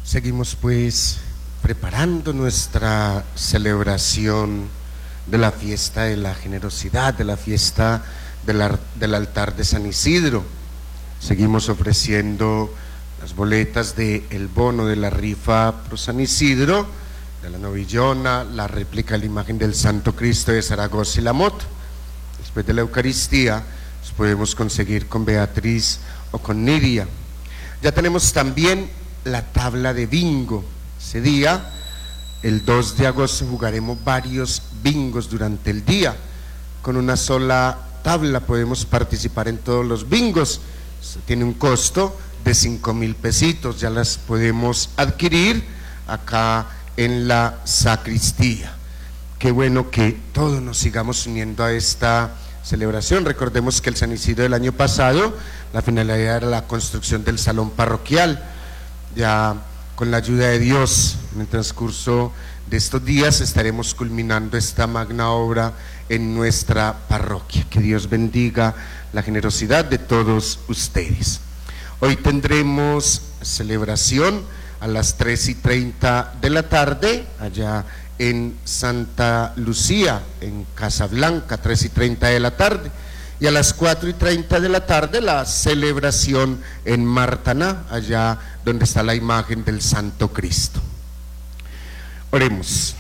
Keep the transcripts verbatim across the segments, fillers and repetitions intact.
Seguimos pues preparando nuestra celebración de la fiesta de la generosidad, de la fiesta del, del altar de San Isidro. Seguimos ofreciendo las boletas del bono de la rifa pro San Isidro, de la novillona, la réplica de la imagen del Santo Cristo de Zaragoza y la moto. Después de la Eucaristía los podemos conseguir con Beatriz o con Nidia. Ya tenemos también la tabla de bingo. Ese día, el dos de agosto, jugaremos varios bingos durante el día. Con una sola tabla podemos participar en todos los bingos. Esto tiene un costo de cinco mil pesitos. Ya las podemos adquirir acá en la sacristía. Qué bueno que todos nos sigamos uniendo a esta celebración. Recordemos que el San Isidro del año pasado, la finalidad era la construcción del salón parroquial. Ya con la ayuda de Dios, en el transcurso de estos días estaremos culminando esta magna obra en nuestra parroquia. Que Dios bendiga la generosidad de todos ustedes. Hoy tendremos celebración a las tres y treinta de la tarde, allá en Santa Lucía, en Casablanca, tres y treinta de la tarde. Y a las cuatro y treinta de la tarde la celebración en Martaná, allá donde está la imagen del Santo Cristo. Oremos.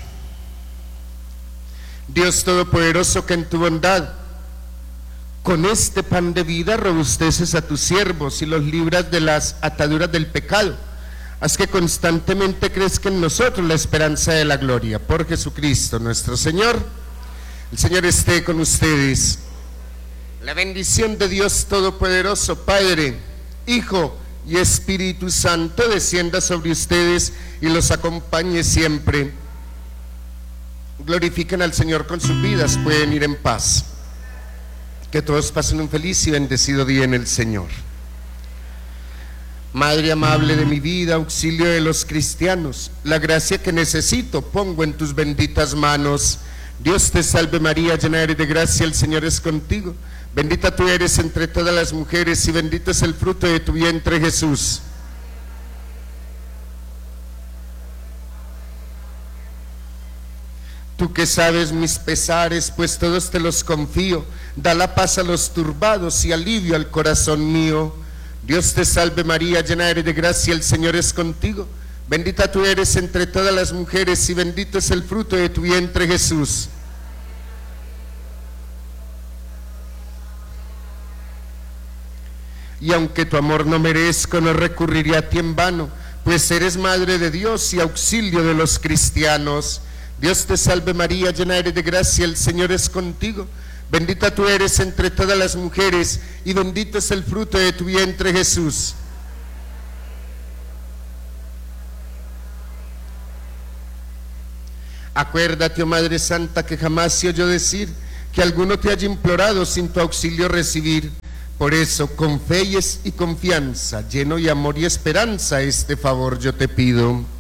Dios Todopoderoso, que en tu bondad con este pan de vida robusteces a tus siervos y los libras de las ataduras del pecado, haz que constantemente crezca en nosotros la esperanza de la gloria. Por Jesucristo nuestro Señor. El Señor esté con ustedes. La bendición de Dios Todopoderoso, Padre, Hijo y Espíritu Santo, descienda sobre ustedes y los acompañe siempre. Glorifiquen al Señor con sus vidas, pueden ir en paz. Que todos pasen un feliz y bendecido día en el Señor. Madre amable de mi vida, auxilio de los cristianos, la gracia que necesito pongo en tus benditas manos. Dios te salve María, llena eres de gracia, el Señor es contigo. Bendita tú eres entre todas las mujeres y bendito es el fruto de tu vientre, Jesús. Tú que sabes mis pesares, pues todos te los confío, da la paz a los turbados y alivio al corazón mío. Dios te salve María, llena eres de gracia, el Señor es contigo. Bendita tú eres entre todas las mujeres y bendito es el fruto de tu vientre, Jesús. Y aunque tu amor no merezco, no recurriré a ti en vano, pues eres Madre de Dios y auxilio de los cristianos. Dios te salve María, llena eres de gracia, el Señor es contigo. Bendita tú eres entre todas las mujeres y bendito es el fruto de tu vientre, Jesús. Acuérdate, oh Madre Santa, que jamás se oyó decir que alguno te haya implorado sin tu auxilio recibir. Por eso, con fe y confianza, lleno de amor y esperanza, este favor yo te pido.